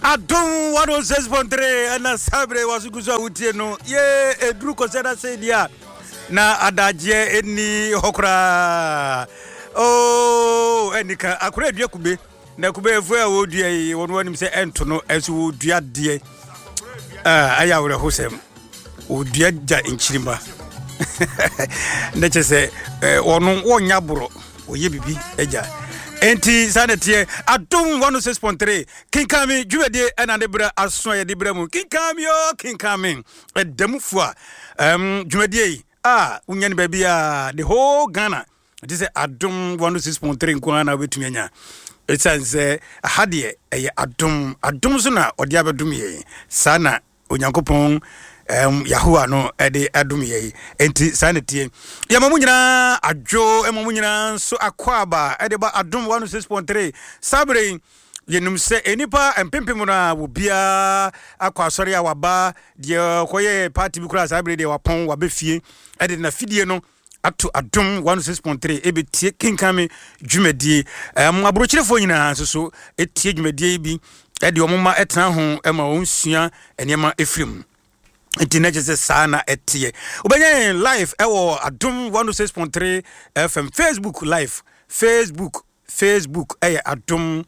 Adum 106.3 na sabre wasukuza utie no ye edru koseda sedia na adaje eni hokra enika akura dua kube na kube efu a wodua yi wono anim se ento no esu wodua de aya wore hosem wodua ja enchirima na chese wono wonya boro oye bibi eja enti sanetie Adum 106.3 kinkami dwuwede ena de bra aso ye de bra mu kinkami edamufua dwuwede unyani babia the whole Ghana it is Adum 106.3 nkwana betumi anya esanse ahade eye adum so na ode abedum ye sana onyankopon Yahua no ede adum ye enti sanetie yamamu nyina adwo emamu nyina so akwaba ede ba Adum 106.3 sabre yenum se enipa empempem na obia akwasori awaba de koye party bi kura sabre de wapon wabefie ede na fidie no ato Adum 106.3 ebetie kinkame dwumedie abrochirefo nyina so etie dwumedie bi ede omoma etena ho ema onsua enema efrim Internet sana etie ubenye live ewo Adum 106.3 FM Facebook live Facebook Adum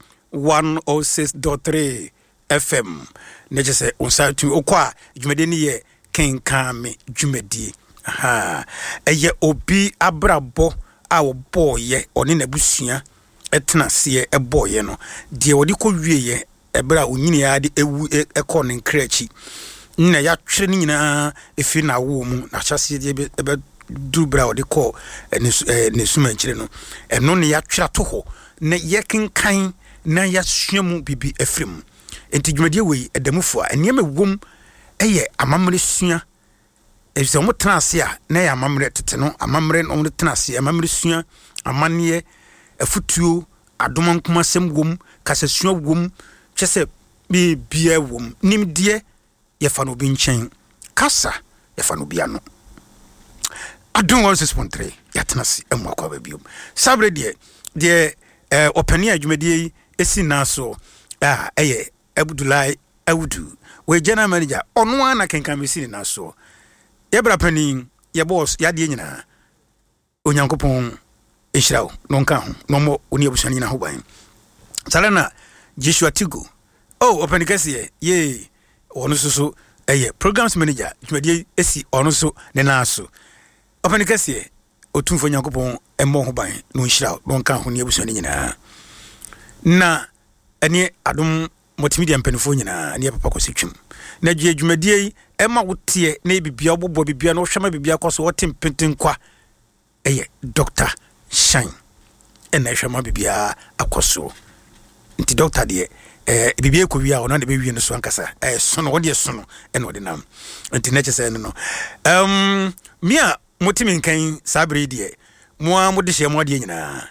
106.3 FM nejese unsatu okwa dwumede ni ye kinkame dwumedi eye obi abrabo a wo boye oni nabusua etena se eboye no de wodi ko wieye ebra onyini ya de ewu ekọ ne nkrachi na ya twere ni nyina efi na wo mu na hyase de ebe dubra odi ko ne suma nkyire no eno ne ya twera to ho na ye kenkan na ya suamu bibi efrem enti dwumadie wei edamufo a eniam ewom eye amamre sua ese mo tenase a na ya amamre tete no amamre no mo tenase amamre sua amane afutuo adom nkoma sem wom kasasua wom kyese bibia wom nimdie yefa no bi nchen kasa yefa no bia no Adum 106.3 yatenase emwakwa babiom sabre de opani adwumadie esi naso eye Abdullahi Awudu we general manager ono ana kenkan mesi naso yebra pani ye boss yade nyina onyankopon ehirawo no nka ho no mo oni abusani nyina ho ban salana Joshua Tigo opani kase ye ono so eye programs manager dwumadie esi ono so ne naso opani kase otumfo nyankopon emmo ho ban no nhirawo no nka ho ni abusani nyina na ene Adum multimedia mpenfo nyina ne papa kwasitwum na dwumadie ema wotie na bibia obobbo bibia no hwema bibia kwaso wote mpenten kwa eye Dr. Shine ena hwema bibia akoso nti doctor de bibia ko wia ono na be wie no so ankasa sono wode sono ena wode nam nti na kyese no mia motimi nkan sabre de mo amode hye mo de nyina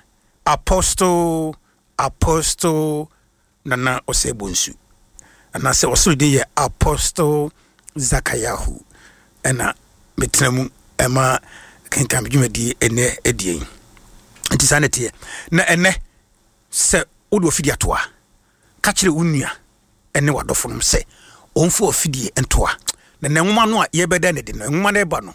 apostle nana osebonsu anase osode ye Apostle Zakayahu ena metramu ema kenkan dwumadi ene edie nti sanete na ene se odo ofidi atoa ka kire unua ene wadofonom se onfo ofidi entoa na nenwoma no a yebeda ne de no nwoma na eba no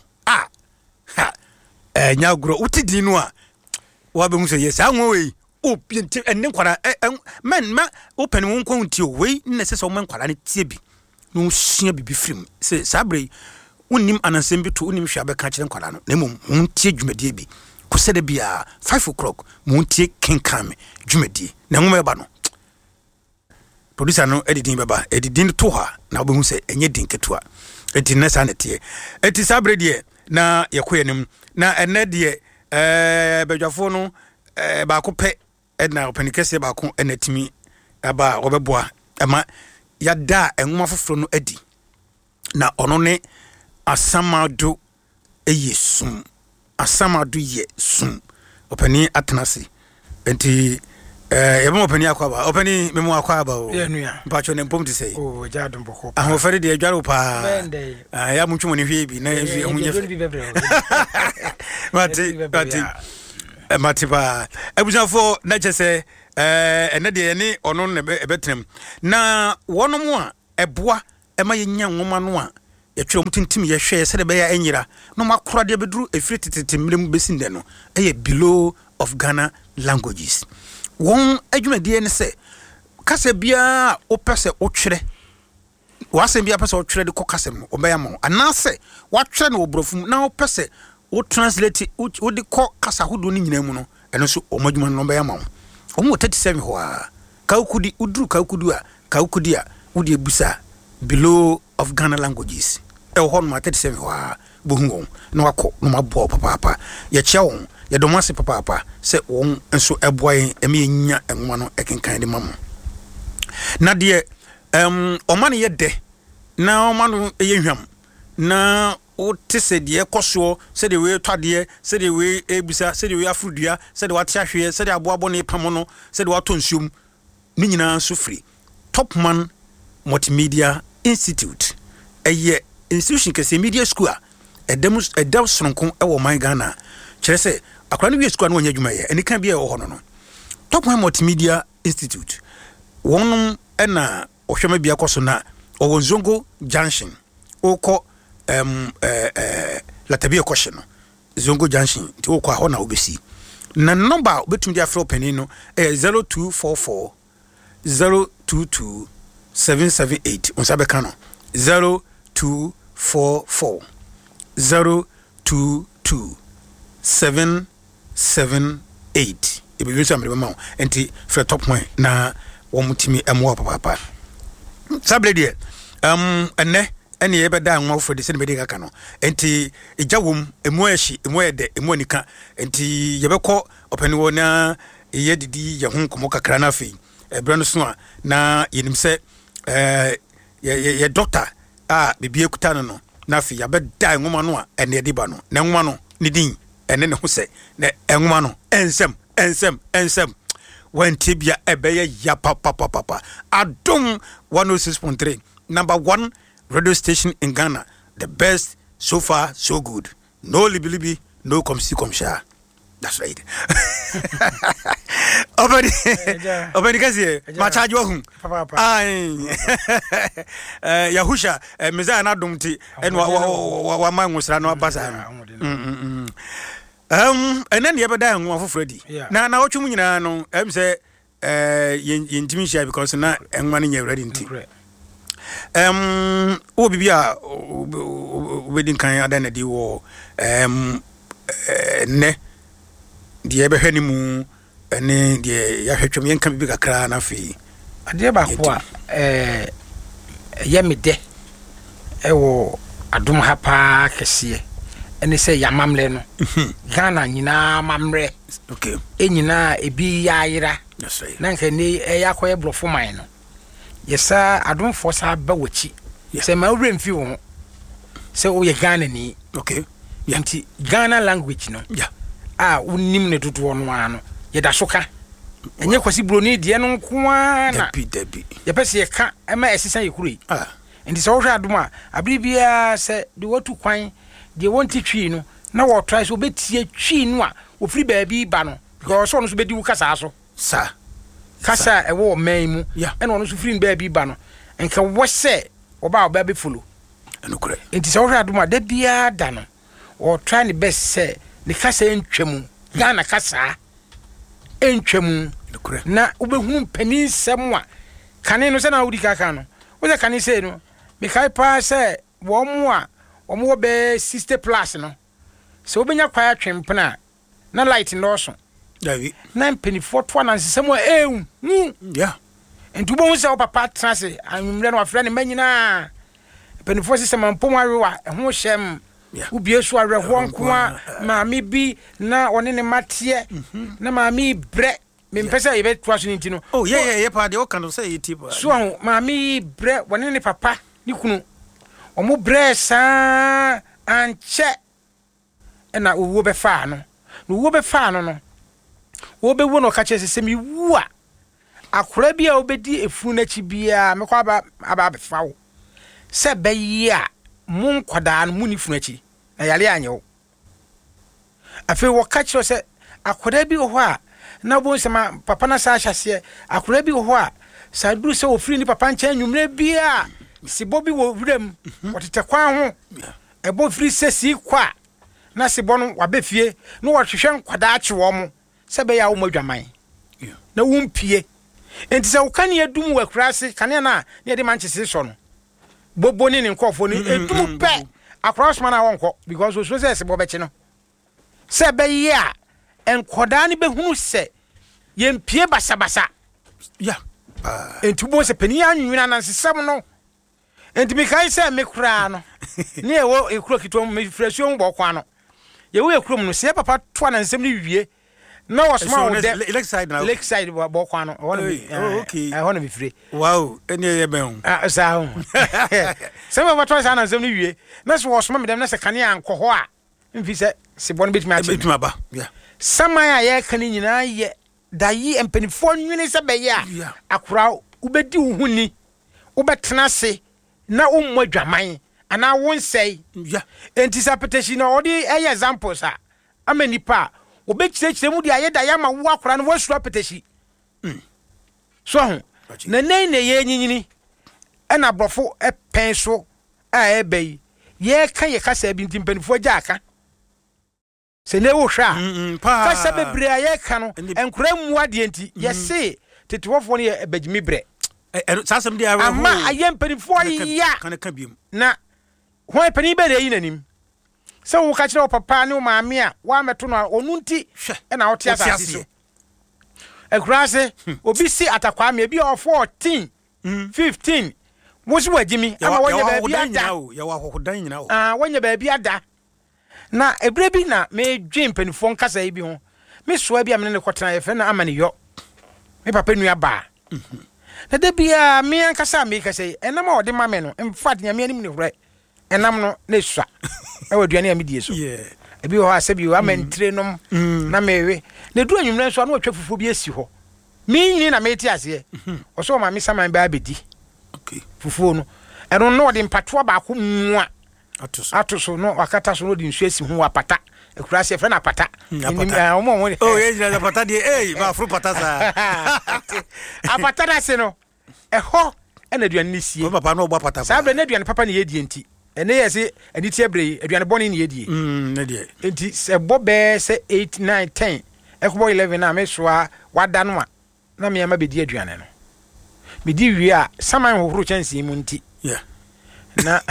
nyagro utidi no a wabehu se yes anwo opiente enne nkwara men ma open won ko nti we na se so men nkwara ne tie bi no sua bibi film se sabre unnim anansem bi to unnim hwa be ka kire nkwara no na mum untie dwumadie bi kusede bia 5 o'clock mu untie kinkame dwumadie na nwoma eba no producer no editing baba editing to ha na obehu se enye din ketua enti na sanete enti sabre die na yekoyenim na enne die bedwafo no ba ko pe na openikese ba ko enatimi aba obeboa ama yada enwoma foforo no adi na ono ne asamado eyesum asamado ye sum opani atenase enti yebo opani akwaba opani memo akwaba o mpacho ne mpom ti sei jadum boko ahofere de adwaro pa ya muntwemo ne hwe bi na ehunye mati matiba ebusafo na chese ene de ne ono ne betrem na wonom a eboa ema yenya nwoma no a yɛtwerɛ mu tintim yɛhwɛ sɛ de bɛyɛ anyira no makora de beduru efiri tetetemrem besinde no ɛyɛ below of Ghana languages won adwumadie ne sɛ kasa bia opɛ otwerɛ wasɛm bia pɛ otwerɛ de kokasɛm no obɛya ma anase watwerɛ no obrofum na opɛ sɛ o translate o de kɔ kasa hodo ni nyina mu no ɛno so omadwuma no obɛya ma omo 37 ho a kawkudi uduru kawkudu a kawkudi a wode busa below of Ghana languages hon ma 37 wa bohu no akọ no mabo papa ye chia won ye domase papa se won enso eboy eme nya enwa no ekenkan de mamo na de omane ye de na omano ye hwam na o tese de ekoso se de we twade se de we ebusa se de we afrudua se de wate ahwe se de aboabo ne pam no se de wato nsuom ni nyina so free Topman Multimedia Institute eye institution kese media school edam sonkon e wo man Ghana kire se akra no wie school no nya dwuma ye eni kan bia e wo hono no Topman Multimedia Institute wonum na ohwema bia koso na owo Zongo Junction okọ latabia question no Zongo Junction ti okọ ho na obesi na number obetum dia frɛ opani no 0244 022 778 on sabe kano 0244 022 778 ibe yunsa mbe ma enti frɛ Topman na wo mutimi emwo papa sable de enne ene ye beda anwa ofo de se ne bedi kaka no enti ejawom emu ehyi emu ede emu anika enti ye bekọ opani wo na ye didi ye ho komo kakra na afei ebra no so na yenim se ye doctor bibie kuta no na afei ya beda nwoma no a ene de ba no na nwoma no ne din ene ne ho se na nwoma no ensem when tibia ebeye ya papa Adom 106.3 number 1 radio station in Ghana, the best so far, so good. No libi, no komsha. That's right. Obedi kasi ma charge wo hu. Ai. Yahusha meza na domti en wa manwusra no abasa. Enen ye beda hu afofredi. Na otwum nyina no em se yentimi share because na enwa ne nya ready nti. O bibia wedding kan ada na di wo ne die be hwani mu ene die ya hwetwem yenka bibi kakra na fe ade ba ko a yemide wo Adom hapa kese ene se yamamle no Ghana nyina mamre okay enyina ebi yaira that's right na nka ne yakoye blofo man no yesa Adom forsa ba wachi se ma wure mfi wo se wo ye Ghana ni okay yanti Ghana language no unim ne tutu ono ano ye da soka enye kwasi broni de no nkoa na debi ye pese ye ka ema esisa ye kuri enti se wo hwa Adom a abribia se de watu kwan de wonti twi no na wo try so betie twi no a wo free baabi ba no because ono so bedi wu kasa so sa kasa ewo man mu ena ono so free baabi ba no enka wo se oba be follow enukure enti se wo hwa Adom a da bia da no wo try ne best se ne kasa entwemu Ghana kasa entwemu na ubehunu pani nsem a kane no se na wudi kaka no wo se kane se no me kai pa se wo mo a wo be 60 plus no se obenya kwa atwempena na light no so davi na mpani foto na nsem a yeah entu bo se papa trase anwumre no afra ne manyina mpani fo se mampom awewa ho hyem ubie so awerho nkoa maami bi na one ne matie na maami bre me mpesa ye beto aso nti no yeah pa de o kan say yiti pa so maami bre one ne papa ni kunu omo bre sa anche na owo be fa no wo be fa no wo be wo no ka chese se mi wu a akora bia obedi efunu na chi bia me kwa aba be fa wo se be ya mun kwada no muni funachi na yale anyo afi wo ka kiro se akoda bi ho a na bo nsema papa na sa hyase akora bi ho a sa duru se ofiri ni papa nkyɛn nwumre bi a sibɔ bi wɔ wuram wɔtete kwan ho ɛbɔ firi se si kwa na sibɔ no wabɛfie na wɔhwehwɛ nkwadaa akye wɔ mo sɛ bɛyɛ a wo madwaman na wompie enti sɛ wo kane adum wɔ akura ase kane na ne yɛde manchese so no bobo ne ne nkɔfo no edum pɛ akora soma na wɔnkɔ because osuo sɛ sibɔ bɛkye no sɛ bɛyɛ a nkwadaa ne bɛhunu sɛ yɛmpie basabasa enti bo sɛ pani anwina nansesɛm no enti mekai sɛ me koraa no ne ɛwɔ ekuro kitwa me frasuo mbɔ kwa no yɛwɔ ekuro mu no sɛ papa toa nansɛm ne wie na wɔsoma wo de lakeside bɔ kwa no ɛhɔ no mefire wow ɛne yɛ bɛn saa ho sɛ papa toa saa nansɛm ne wie na sɛ wɔsoma me dem na sɛ kane ankɔ hɔ a mfi sɛ sibɔ no bɛtumi akyi aba saman a yɛka ne nyinaa yɛ dayi mpanifoɔ nwene sɛ bɛyɛ a akora wobɛdi wo ho ni wobɛtena ase na wommɔ adwaman anaa wo nsɛe enti sɛ apetahyi na ɔde ɛyɛ examples a ama nipa a wobɛkyerɛkyerɛ mu de ayɛ daeɛ ama wo akora no woasuro apetahyi so ho na nei na yɛ nyinyini ɛna aborɔfo ɛpɛn so a ɛbɛ yi yɛka yɛ kasa bi nti mpanifoɔ gya aka sɛ ne wo hwɛ a kasa bebree a yɛka no nkora mmua deɛ nti yɛse tetewɔfoɔ no yɛ abagyimi berɛ sasɛm de ara ama ayɛ mpanifoɔ ya na hwan pani bɛ de yi nanim sɛ wo ka kyerɛ wo papa ne wo maame a woamɛto no a ɔno nti ɛna wote asase so akura ase obi si atakwa me bi a 14 15 wo si wagyimi ama wɔnyɛ baabi ada wɔnyɛ baabi ada na ebire bi na me dwe mpanifo nkasa yi bi ho me soa bi a me ne kɔtena yɛfɛ na ama ne yɔ me papa nua ba na da bia me ankasa me kasa yi enam a ɔde ma me no mfa de nyame anim ne hurɛ enam no na sua ɛwɔ aduane a me die so ebi hɔ asɛ bi wa mentre nom na mewe na du anwumre so na ɔtwa fufuo bi asi hɔ me nyini na me ti ase ɔso ma me saman ba abedi fufuo no ɛno no ɔde mpatoa ba ko mua atoso no wakata so no de nsu asi ho apata ekura se frɛ na apata yɛ apata de ba afro pata sa apata na se no ɛhɔ ɛna aduane ne sie papa no ɔbɔ pata saa bɛ na aduane papa ne yɛdie nti ɛne yɛ se ani tie bre aduane bɔne ne yɛdie ne de nti sɛ bɔ bɛ sɛ 8 9 10 ɛkɔbɔ 11 na me soa wada no a na me ama bɛdi aduane no bɛdi wie a saman hohoro kyɛnse mu nti na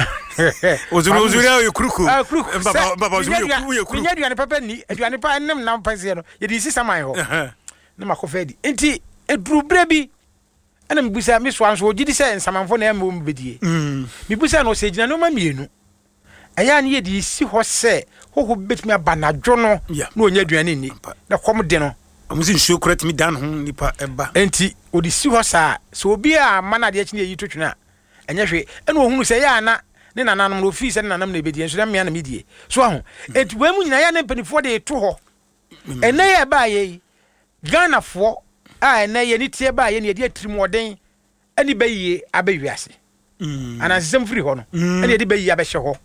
ozuri ayo kuruku baba ozuri kuruku nya aduane papa ni aduane pa nem na mpase no ye di sisa man ho na makofa di enti eduru bre bi ana mbusa me so anso ogidi se nsamanfo na em bedie mbusa no se gina no ma mienu aya ne ye di si ho se ho betumi abanadwo no na onya aduane ni na kom de no amusi nsuo correct mi dan ho nipa eba enti odi si ho sa so obi a mana de akini yi to twena enya hwe ena ohunu se ya na ne nananom no fi se nanam na bedie nso na me na medie so aho enti we mu nyina ya ne mpanifo de to ho ena ye ba ye Ghana fo a ena ye ni tie ba ye ne de atirim oden ani bayiye abawiase anansem firi ho no ani de bayiye abɛhye ho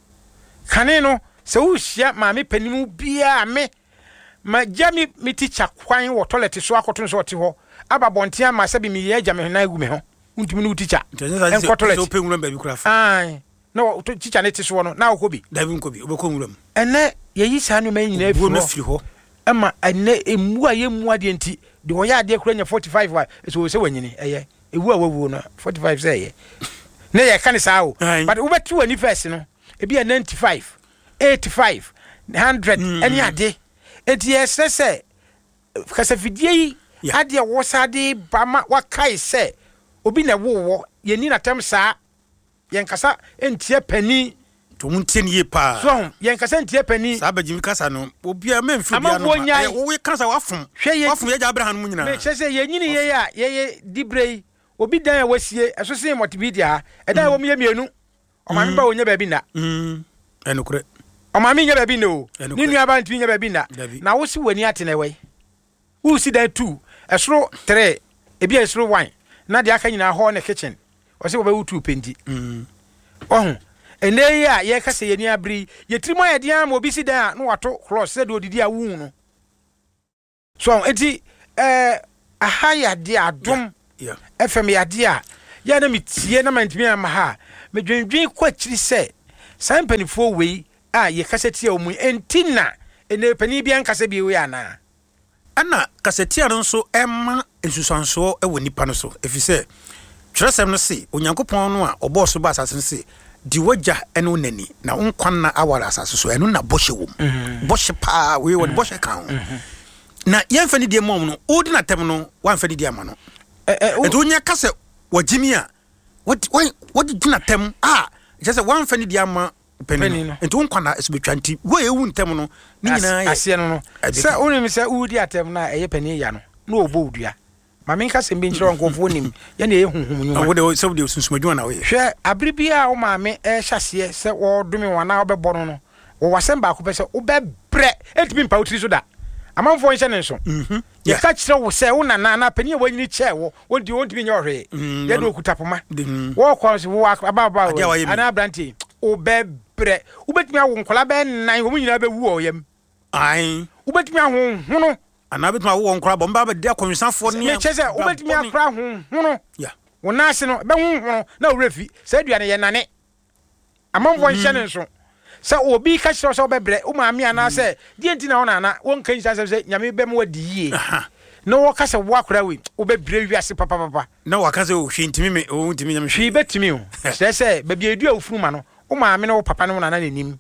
kane no se wo hia maame panimu bia me ma jami mi teacher kwan wo toilet so akoto so ɔte ho aba bontia ma sabi mi ye agya me na agu me ho untimi no teacher en ko toilet so penguram ba bi kura fa ai no teacher ne te so no na okobi da bi nkobi obekɔ nguram ene ye yi sa no ma nyina firi ho ama ene emu a ye mu ade nti de wo ya ade kura nya 45 wa so se wanyini eye ewu a wawu no 45 say ye ne ye kan sa o but wo betu ani first no e bia 95 85 100 any ade enti ye se kasa fidie yi ade wo sa de ba ma wakai se obi na wo ye ni na tem sa yen kasa entie pani to muntie ne pa so yen kasa entie pani sa bagimi kasa no obi a memfiri bia no wo kasa wafom ye ja abraham mu nyina me chese ye nyini ye ya ye dibrei obi dan a wasie asose multimedia e dan wo me mienu o ma me ba wonya ba bi na enukure o ma me nya ba bi no ni nua ba ntwi nya ba bi na wo si wani ate na we wo si dan 2 esoro 3 e bia esoro 1 na de aka nyina ho na kitchen o se wo ba wutu pendi ohun ene ya ye kasa ye ni abri ye trimo ye dia ma obi si dan no wato cross se de odidi a wu no so enti aha ya de adom FM ya de a ya na metie na mantimi ama ha medwendwen kwa kiri se san panifo wei a ye kaseti a omu entina ene pani bia nkasa bi we ana ana kaseti a nso ema ensusanso ewo nipa no so efise twerɛsɛm no se onyankopɔn no a ɔbɔ so ba asase no se di wagya ene onani na onkwanna awara asase so eno na bɔhye wom bɔhye pa we wɔ bɔhye kan na yɛmfa ni die mom no odi na tem no wamfa ni die ama no eto nya kase wajimi a what dina tem just wamfa ni die ama penny no ento nkwana esbetwa nti wo ewu ntem no ni nyina ase no se onim se udi atem na eye penny ya no na obo udua ma me nka sembe nchiro nkofo nim ya na ehunhum nyuma wo de so de sunsumadwuma na wo ye hwe abribia wo ma me hyase se wo dome wana obebɔ no wo wasem ba ko pese wo bebre etimi mpa utiri so da amanfo nhyɛ ne nso ye ka kyerɛ wo sɛ wo na pani a wanyini kyɛ wo wodi wonti nya hwe ye do okutapoma wo kɔ so wo ababa ana branti wo bebre wo betimi awo nkola be nan wo nyina be wu oyam ai wo betimi aho hono ana betimi awo nkola bɔ mba be de akonsanfo ne me kyɛ wo betimi akra hono ya wo na ase no be hono na wo refi sɛ aduane ye nane amanfo nhyɛ ne nso sa obi ka kyerɛ sɛ obebre o maame ana sɛ die ntina wona na won kan nhyɛ sɛ nyame bɛm wadi yie na wo ka sɛ wo akora we obebre wiase papa na wo ka sɛ o hwe ntimi me o ntimi nyame hwe betimi o sɛ ba bia edu a ofuruma no o maame na wo papa no na nanim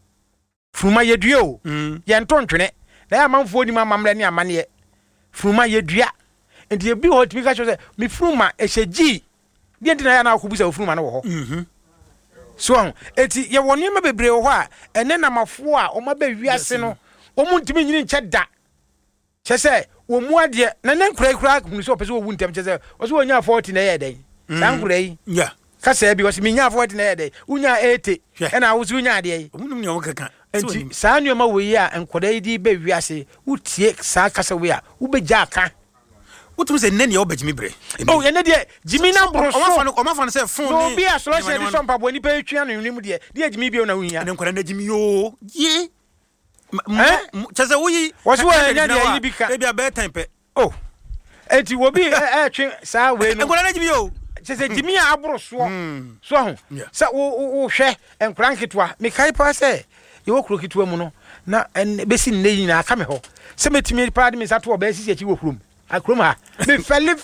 furuma yedua o ye nto ntwene na ya manfo ni mamamre ne amane furuma yedua enti ebi ho timi ka kyerɛ sɛ me furuma ehyeji die ntina ya na akobusa ofuruma no wo ho so eti ye woni ma bebre wo a ene namafo a o ma ba wiase no o mu ntimi nyini nche da che se wo mu ade na ne nkura kunu so pese wo wu ntem che se o so wonya 40 na ye den san nkura yi ya ka se bi wo se minya 40 na ye den unya 80 ena wo so unya ade yi omunum ne wo kaka enti saa nyoma wo yi a nkura yi di ba wiase utie saa kasa we a wo begya aka utum se nene o bejimi bre oh ene de jimi na broso o ma fa no se fon ni no bi asolo se di so mpabo ni pe twia no nim de jimi bi na wunya ne nkora na jimi yo ye chese wuyi wo so anya de yi bi ka e bia be tempe oh enti wo bi twe saa we no nkora na jimi yo chese jimi a abroso so ho sa wo hwe nkora nketwa me kai pa se ye wo kuro ketwa mu no na besi nne yi na aka me ho se metimi pa de me sa to obesi achi wo kurom akroma me felle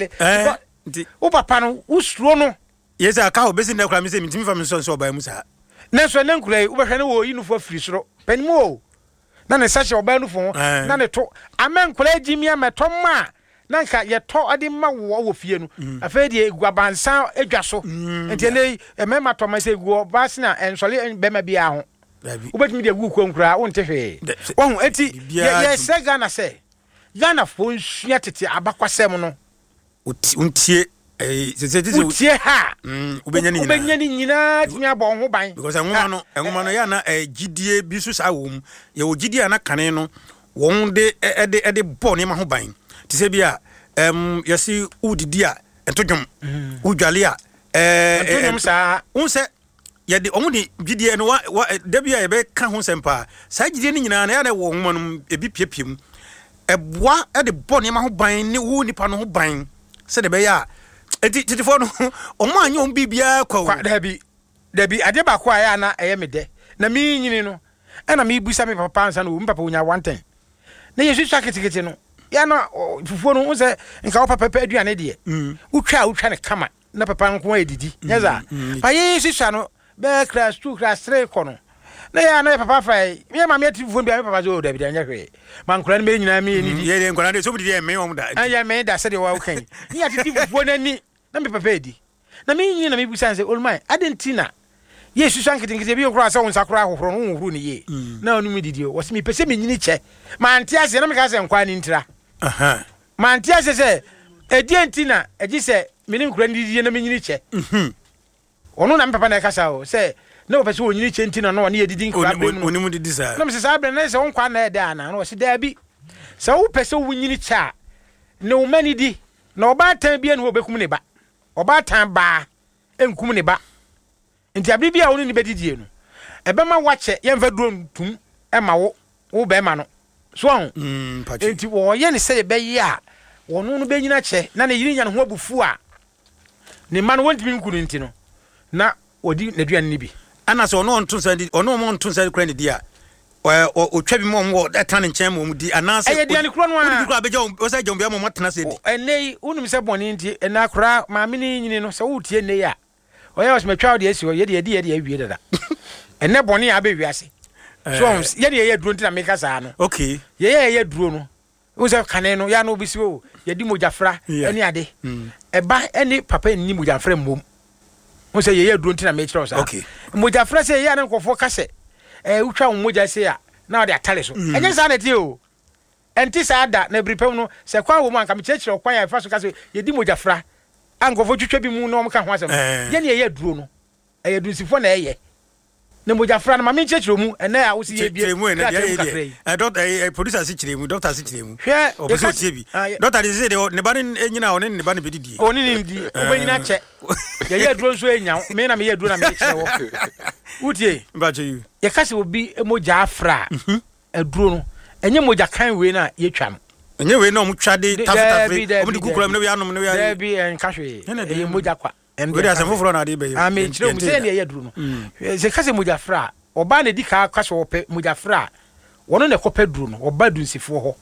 o papa no usuro no yesa aka obesi na kura me se mitimi fa me so oba mu sa na so na nkura wo behwe na wo yi no fo afiri soro panimu o na ne sache oba no fo na ne to amen nkura jimi ametomma na nka ye to ade ma wo fie no afa die eguabansan edwa so enti ne emema to ma se egu basina ensole bema bia ho wo betimi de gu ko nkura wo nte hwe wo eti ye sega na se Ghana fo nsua tete abakwasem no untie utie ha ubenya ni nyina timi abɔ ho ban because enwoma no ya na gidie bi so sa wom ye wo gidie na kane no won de bɔ ne ma ho ban ti se bia yesi udidi a entodwom udwale a entodwom sa unse ye de omudi gidie no da bia ye be ka ho sempa sa gidie ni nyina na ya na wo nwoma no ebi piepiem eboa de bɔ ne ma ho ban ne wo nipa no ho ban se de be ya titifo no omo anya on bibia kwa dabi ade ba kwa ya na eye mede na mi nyini no na mi busa me papa ansa no papa onya 110 na yesu twa ketekete no ya na fufuo no se nka wo papa aduane de utwa ne kama na papa nko edidi nyeza pa yesu twa no be class 2 class 3 kono na ya na papa fai me ma me tifo bia me papa zo dabi anya hwe man kura me nyina me ni ye nkora de so bi de me wo da anya me da se de wa kan ni ati tifo na ni na me papa edi na me nyina me busa se olmai adentina yesu sanketenkete bi okura se won sakura hohoro no hohoro ni ye na onu mi didi o wo se me pese me nyini che man tia se na me ka se nkwa ni ntira man tia se edientina egi se me ni nkura ni didi na me nyini che onu na me papa na ka sa o se na wo pese wo nyini che ntina no ne yedidi nkura be mu oni mu didi sa na me se sa bre na se won kwa na ede ana na wo se da bi se wo pese wo nyini cha ne wo mani di na oba tan bia ne wo bekum ne ba oba tan ba enkum ne ba nti abibia wo ne bedidie no ebe ma wache ye mfa duro ntum e ma wo be ma no so enti wo ye ne say be ye a wono no be nyina che na ne yiri nya ne ho abufu a ne ma no wontimi nkuru nti no na odi na duane ni bi ana so ono onto sandi ono mo onto sandi kra ne di a o twa bi mo mo etane nchen mo di ana se e di ane kro no a odi kra beja o say jombe mo matena se di enei unum se boni nti ena kra ma me ni nyini no se wutie enei a oya was metwa de asi o ye de awie dada ene boni a be wiase so ye de ye duro nti na me kasa no okay ye duro no wo se kane no ya no bi si o ye di mojafra ene ade eba ene papa ni mojafra mbom wo se ye duro nti na me kira o sa okay mojafra se ye na nkofo kase utwa moja se a na de atale so enye sa na ti o enti sa da na bripem no se kwa wo mu anka me kire kwan ya fa so kase ye di mojafra ankofo twetwa bi mu no mo ka ho asem ye ne ye duro no dunsifo na ye na mojafra na ma me kire mu ene a wo si ye bie producer si kire mu doctor si kire mu hwe obiso tie bi doctor dey say ne ba ne nyina one ne ba ne bedidi oni ni ndi obanyina che ye duro nso enya me na me ye duro na me kire wo utie mbaje you ye kase obi moja afra aduro no enye moja kan we na ye twa no enye we na omtwade tafe omdi kukura me no ya nom no ya there be en kahwe ye moja kwa we dey asefoforo na dey be a me kire mu se ne ye duro no se kase moja afra oba na di ka kase ope moja afra wono ne kope duro no oba dunsifo ho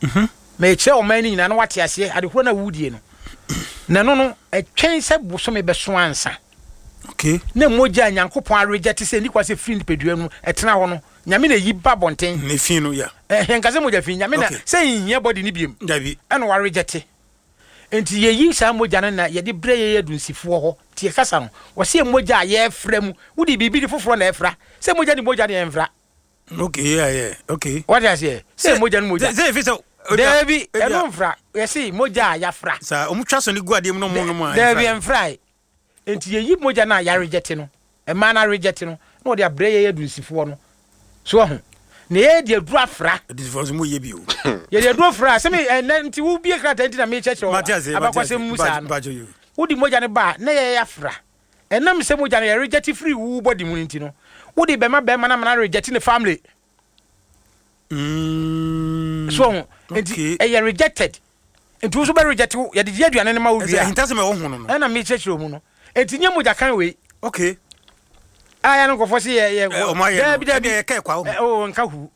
me kire o man ni nyina na wate ase ade horo na wudie no na no etwen se boso me beso ansa okay na moja nyankopon arejete se ni kwase free pedua no etena ho no nyame na yi ba bonten ne fi no ya nkase moja fi nyame na se yin body ni biem dabi eno warejete enti ye yi sa moja na ye de bre ye dunsifo ho tie kasa no wo se moja ye fra mu wudi bibi di foforo na efra se moja ni moja ni enfra okay yeah okay what I say se moja ni moja se fi so dabi eno enfra ye se moja ya fra sa omtwa so ni guade mu no mo no mo dabi enfra enti ye yi moja na ya reject no e ma na reject no na o de abre ye dunsifo no so ho na ye de duru afra dunsifo so mo ye bi o ye de duru afra se me enti wo bie krata enti na me cheche abakwase musa no wo di moja ne ba na ye afra enam se moja na ye reject free wo body mu enti no wo di be ma na reject ne family so enti ye rejected enti wo so be reject ye de aduane ne ma wo bia hinta se me wo hu no na me cheche mu no enti nye moja kan we okay aya no kofo se ye dabi ka kwa o nka hu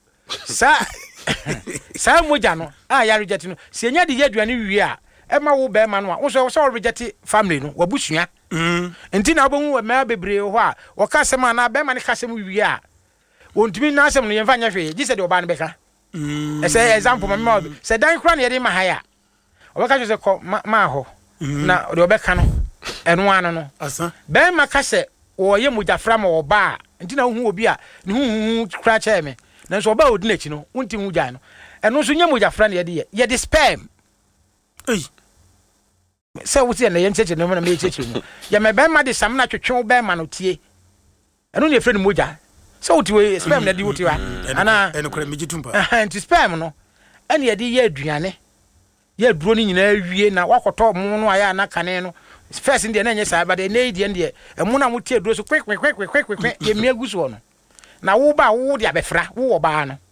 sa moja no aya reject no se nya de aduane wi a e ma wo be ma no a wo so reject family no wabusua enti na obohu we ma bebre ho a wo ka se ma na be ma ne ka se mu wi a wontumi na asem no ye mfa nya hwe ji se de oba ne beka say example ma se dan kura na ye de ma ha ya obeka jo se ko ma ho na de obeka no eno ano no asa be ma ka se wo ye mujafra ma oba enti na hu obi a ne hu kura che me na so oba odi na chi no wonti hu gyan no eno so nye mujafra na ye de spam se wo tie na ye ncheche no na me cheche mu ye me be ma de sam na twetwe be ma no tie eno ne fre ni moja se wo tie spam na di wo tie wa ana eno kura mejitumpa enti spam no ene ye de ye aduane ye duro ni nyina awie na wakoto mu no aya na kane no first in the na nyesa ba de na edi ende emu na mu tie duro so kwek ye miagu so no na wo ba wo de abefra wo ba no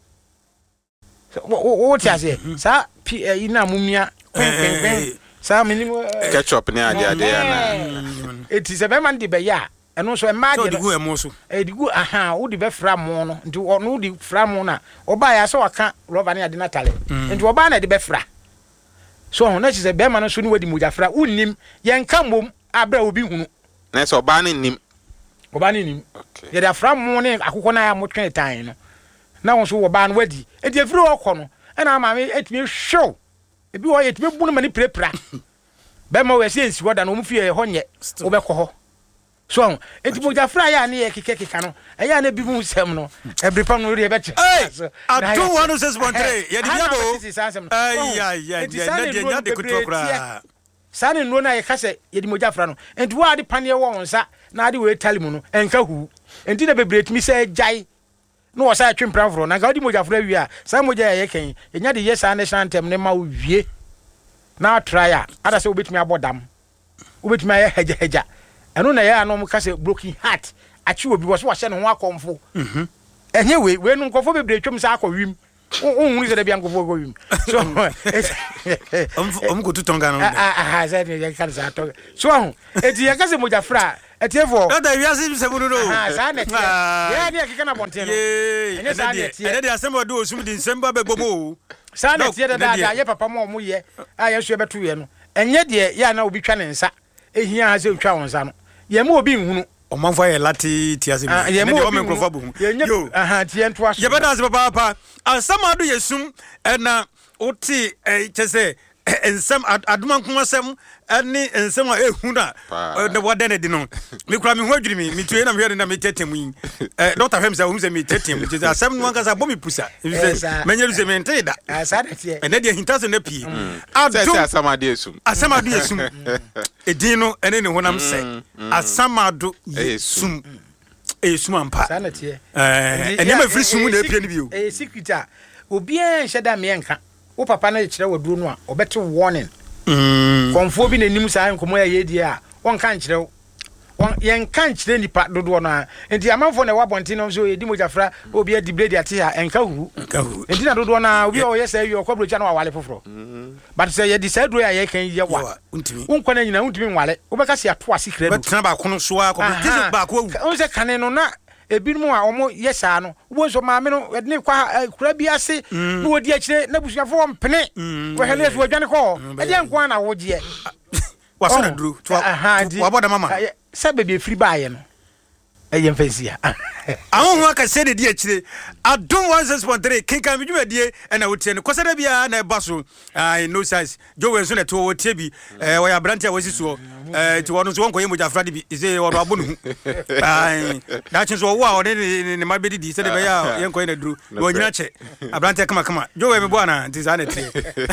wo tia se sa ina mumia kwek sa minimo ketchup ne ade na eti se be man de be ya eno so e ma de so digu emo so digu wo de be fra mo no nti no de fra mo na oba ya so waka rubber ne ade na tale nti oba na de be fra so na chi se be ma no so ni wadi mujafra unnim ye nka mom abra obi hunu na so oba ne nim ye da fra mo ne akoko na ya mo twen tan no na won so oba no wadi e de firi okọ no e na ma me etimi show ebi wo ye etimi bunu mani prepra be ma we se ensi woda no mo fie ho nye wo be kọ ho so eti mujafra ya ne ye kekeka no e ya na bi mu sem no e bripa no re be che atu 106.3 ye di yabo ya nya de kutokra sane no na ye kase ye di mujafra no enti wo ade pane wo wonsa na ade we tali mu no enka hu enti na bebre timi se jai no wo sa twempra fro na ga di mujafra wi a sa moja ye ken ye nya de ye sa national anthem ne ma wie na try a ada se obetimi abodam obetimi aye heja eno na ya anom kase broken heart achi obi wo so wa hye ne ho akomfo enye we no nkofo bebre twem sa akọ wim Unu se de bi anko go wim. So go to tonga no. Say de kan sa to. So eti ya kase moja fra etiefo. No da wi ase se mu no. Sa na tie. Ya de kika na bonte no. Enye sa na tie. Ene de asem do osum di nsemba be gbomo. Sa na tie da ye papa mo ye. A ye so be to ye no. Enye de ya na obi twa ne nsa. Ehia ha se twa won nsa no. Ye ma obi nhunu. Omanfo ye lati tiase bi. Ne de o me nkrofo bu. Yo. Tie nto aso. Ye beda ase papa. Ansamado yesum na oti chese ensem aduma nkomasem ani ensem a ehu na na wada na di no me kura me ho adwiri me tue na me hwede na me tetem yi doctor hwem say hum say me tetem chese asem no anka sa bo me pusa menyeru say me nteda asa da tie ene de hintaso na pie asamado yesum edin no ene ne honam say asamado yesum esum ampa sana tie ene ma free sum na pie ni bio secret a obi an hyeda me enka wo papa na kire waduro no a obete warning konfo bi nanim sa nkomo ya yedi a won kan kire won yen kan kire nipa dodo no a enti amanfo na wabonti no so yedi mojafra obi adi blade ate a enka hu enti na dodo na obi o yesa wi okobrocha na wale foforo but say yedi sa duro ya ye kan ye wa untimi unkwana nyina untimi nwale obeka se ato ase kire do betra ba kono so a ko be ba ko on se kane no na ebinmu a omo yesa no wo so maame no ne kwa kura bi ase no wodi akire na busuafo mpene wo hele so adwane ko e de nkwa na wo je waso na duru to wa boda mama sa bebe free baaye no eye mfansia ahon aka se de di akire adon 1.3 kinkan midwuma die na wotie no kosada bia na baso no size jowe so na to wotie bi wo ya brantia wasi so ti wono so wonko ye mojafra de bi ise wono abonu da chin so wo a ode ne mabedi di se de be ya ye nko ye na duru wo nyina che abrantia kama jowe me bo ana ti sa na tie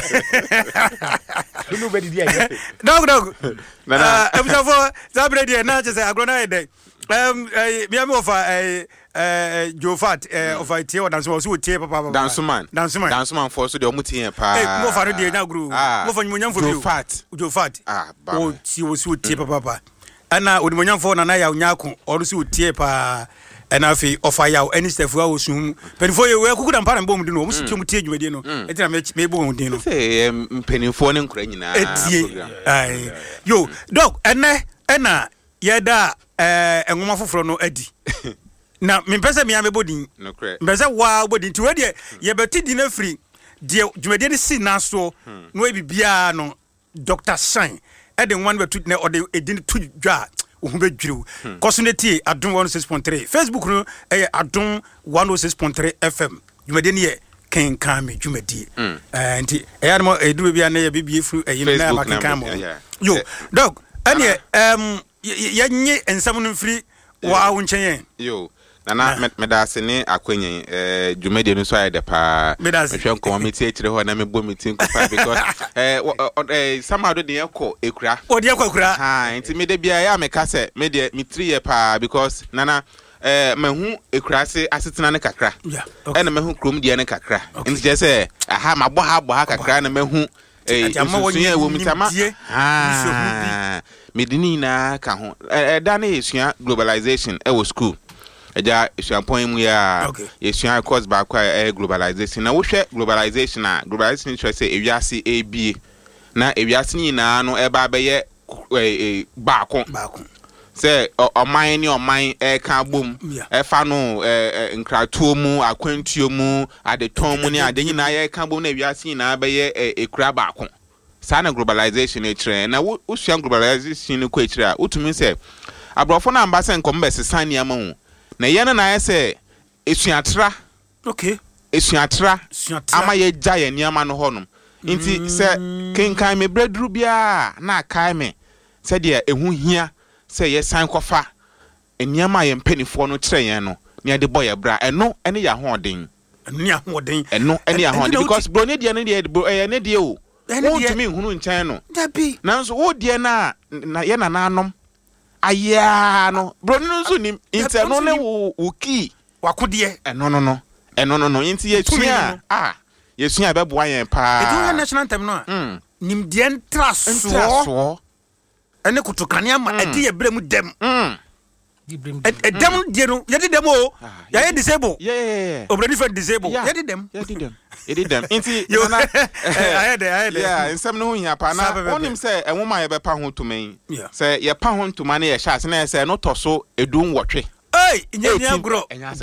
dulu be di dia dog na ebusafo zabre die na che se agrona ede mi am ofa Jofat ofa tie o danso so tie papa dansuman for so de omutie pa mo fa no de na guru mo fa nyunyam fo Jofat o ti o so tie papa ana odimonyam fo na ya onyako o so tie pa ena afi ofa ya any step wa osum penifo ye we kukuda mpara mbom di no o so tie mu tie dwumade no etina me bo ndi no say penifo ne nkura nyina etie yo dog ena yeda engoma foforo no adi na mempese me amebodin mbese wa bodin ti we de ye beti di na free de dwumade ne si na so no ebibia no Dr. Shine e de one betu na ode edin tu dwa ohun bedwiriw kosoneti adon 106.3 Facebook no adon 106.3 FM dwumade ne ye kenkan me dwumadi nti ya no eduru bia na ye bibie fru eyin na makenkan mo yo dog ane yenye ensam no mfiri wa wonchen yo nana medase ne akwanyen dwumade no so ayede pa mehwe committee akire ho na mebo meeting kupa because samado de ekọ ekura odi ekọ ekura ha nti mede bia ya meka se mede mitri ye pa because nana mahu ekura se asetena ne kakra ena mahu krom de ne kakra nti je se aha mabọ ha kakra na mahu suya wo mitama medini na ka ho da na yesua globalization e wo school eja yesua point mu ya yesua course ba kwa globalization na wo hwe globalization try say ewiase ab na ewiase ni na no e ba be ye baako say oman ni oman ka bom e fa no nkratuo mu akwantuo mu adeton mu ni adenyi na ye ka bom na ewiase ni na be ye ekura baako sana globalization e kire na wo sua globalization ko e kire a utumi se abrofo na ambase nkom be sesane ama hu na ye na ye se esuatra esuatra ama ye gya ye niama no honom nti se kenkan me bredru bia na kai me se de ehu hia se ye san kofa eniama ye mpanifo no kire ye no ne de boy bra eno ene ya hoden eno ene ya hoden because bro ne de ne de o won't me hunu nchen no dabi nanso wo de na ye na nanom aya no bro no so nim inte no ne wo ki wakode no nti ye tua ye tua be boa yen pa edu national anthem no nim de ntraso ene kutokane ama ade ye brem dem Dem die no yɛde dem o yɛyɛ disable obrani fɛ disable yɛde dem nti nsɛm no ho hia pa na wonim sɛ ɛwoma yɛbɛpa ho ntoma yi sɛ yɛpa ho ntoma no yɛhyɛ ase na yɛ sɛ no tɔ so ɛdum wɔtwe nyɛ agorɔ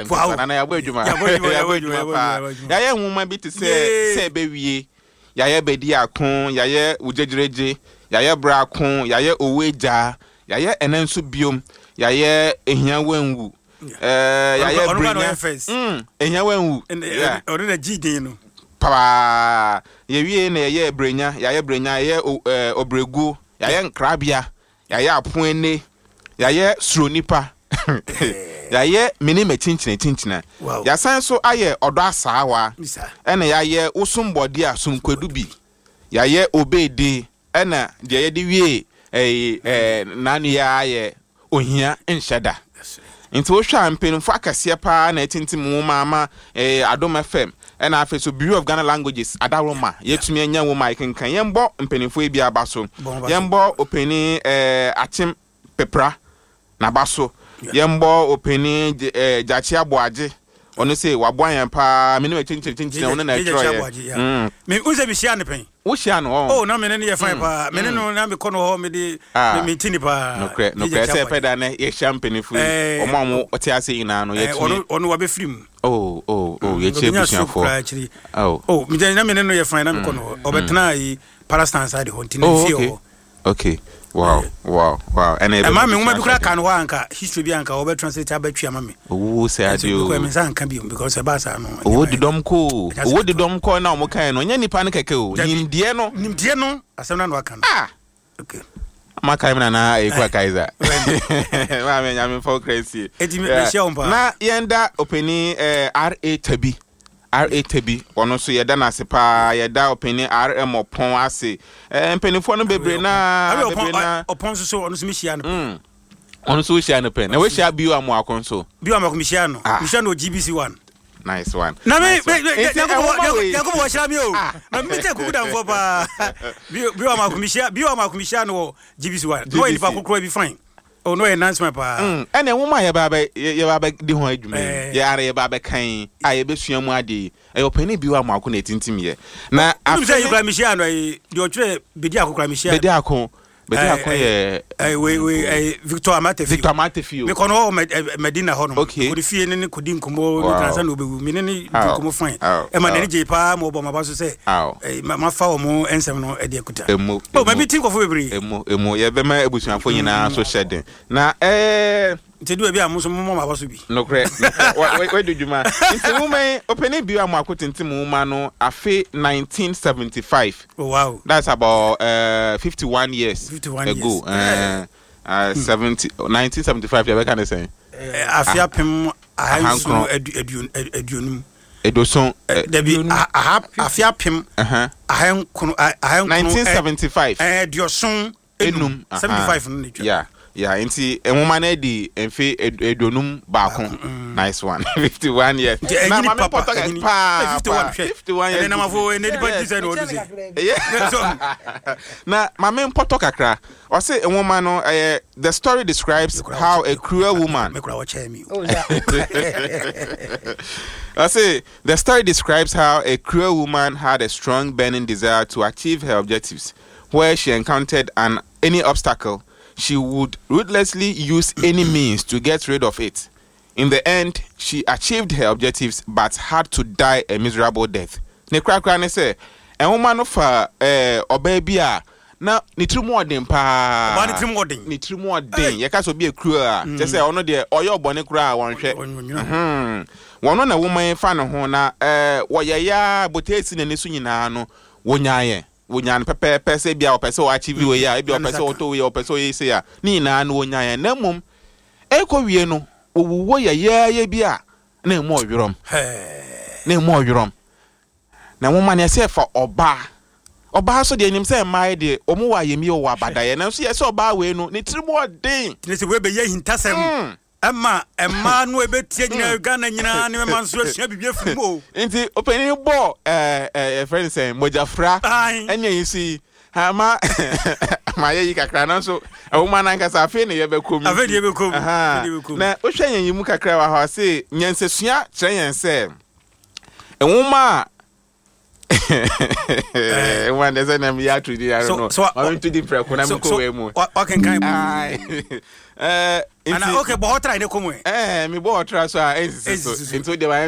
yɛayɛ nwoma bi te sɛ ɛbɛwie yɛayɛ bɛdi ako yɛayɛ wogyegyeregye yɛayɛ bra ako yɛayɛ owe gyaa yɛayɛ ɛnɛ nso biom yɛayɛ ehia wanwu yɛayɛ brenya ehia wanwu ɔno na gidin no paa yɛwie na yɛyɛ brenya yɛayɛ obregu yɛayɛ nkrabia yɛayɛ apoene yɛayɛ suronipa yɛayɛ mene matinkyina yɛasan so ayɛ ɔdɔ asaawa ɛna yɛayɛ wosombɔde a somkwadu bi yɛayɛ obede ɛna deɛ yɛde wie nanu yɛayɛ ohia nhyɛda nti wohwɛ mpanimfo akɛseɛ paa na ɛtintim nwoma ama Adom FM ɛna afei so Bureau of Ghana Languages adaroma yɛtumi anya nwoma ikenkan yɛmbɔ mpanimfo bi aba so yɛmbɔ opani Akyem Pepra na ba so yɛmbɔ opani Gyachi Aboagye ɔno sɛ waboa yɛn paa mene makyinkyinkyina ɔno na ɛtwerɛ me unse bi hyia ne pɛn wo hyia no oh na mene ne yɛ fan paa mene no na me kɔ no hɔ me de me tini paa no sɛ pɛda ne yɛhyia mpanifo ɔmo a mo ɔte ase nyinaa no yɛtumi ɔno wabɛfiri mu yɛkyie busuafo me na mene no yɛ fan na me kɔ no hɔ ɔbɛtena yi Palestine side hɔ nti ne fie hɔ okay wow and ma me nwoma bi kura kan ho anka history bi anka obe translate abatwa ma me say adio ko me san kan bi because e ba sa no di dom ko na mo kan no nya nipa ne keke o nimdie no asem na no aka no okay ma kai na e kwa kaiser ma me nya me for crazy na yenda openi RA Tabi ono so yeda na sepa yeda opini RM opon ase mpanifo no bebre na opon so ono so mihia no ono so hia no pen na we hia bio amo akon so bio amo mihia no GBC 1 nice one na me yakobo wa hia mi o na me te kukuda mfo pa bio amo mihia no GBC 1 no enipa kokoro bi fine oh no announcement pa ene wo ma ye ba di ho adwuma ye are ye ba kan aye be sua mu ade e opani bi wa mako na tintim ye na after you cry machine no de otwe bedi akokra machine bedi akon ye Victor Amatefio me kono Medina hono ko di fie ne kodi nkomo no transa no obewu me ne nkomo fine e ma ne je pa mo bo ma ba so se ma fa o mo ensem no e de akuta o ma bi tin kofo bebre emo ye be ma ebusuafo nyina so hyede na nti do bi a mo so mo ma ba so bi no kre we do juma nti wo mai openi bi a mo akotintim wo ma no afi 1975 oh wow that's about 51 years ago 1975 you can say afia pem ahanso aduonum edoson debi afia pem ahan 1975 dioson enum 75 no ne yeah nti enwoma na di enfe edonum baako nice one 51 years na ma papa 51 years na mafo ne di party say no do say na ma me poto kakra o say enwoma no the story describes how a cruel woman I say the story describes how a cruel woman had a strong burning desire to achieve her objectives. Where she encountered any obstacle, she would ruthlessly use any means to get rid of it. In the end, she achieved her objectives but had to die a miserable death. Ne krakra ne say, "A woman of obebia na ni trimu odin pa." Ba ni trimu odin. Ye ka so be cruel. Just say ono de oyo bone kura won hwe. Wono na woman fa ne ho na wo ya botesi ne so nyina no wonyaye. Wonyan pepe se bia opese o achieve we ya bia opese o to we opese o yese ya ni na no wonyan na mum eko wie no owuwo ya bia na emu odworom na woma ne se fa oba so de enim se mai de omo wa yemi o wa badaye na so ye se oba we no ne trimu odin ne se we be ye hintasem Emma no ebetie nyina Ghana nyina ne man so asua bibia fimu nti openi bo friend say mojafra enya yisi ama ye kakra na so awoma na nkasa afi ne ye bekom afi de bekom na o hwe yen yimu kakra wa ha se nyansasua kyerɛ yen se awoma one doesn't have me to the I don't know. So I'm to the prep when I'm going more. Okay, kind and okay, but try to come. Me bought try so into the